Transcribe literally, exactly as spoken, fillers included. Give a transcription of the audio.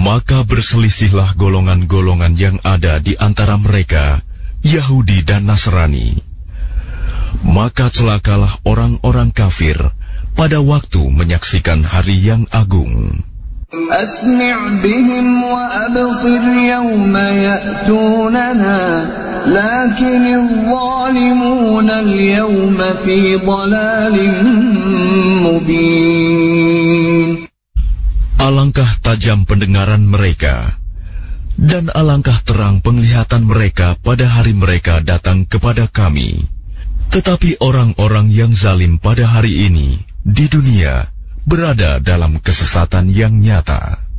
Maka berselisihlah golongan-golongan yang ada di antara mereka, Yahudi dan Nasrani. Maka celakalah orang-orang kafir pada waktu menyaksikan hari yang agung. Asmi' bihim wa absir yawma ya'tunana, lakin adh-dhalimuna al-yawma fi dhalalin mubin. Alangkah tajam pendengaran mereka, dan alangkah terang penglihatan mereka pada hari mereka datang kepada kami. Tetapi orang-orang yang zalim pada hari ini, di dunia, berada dalam kesesatan yang nyata.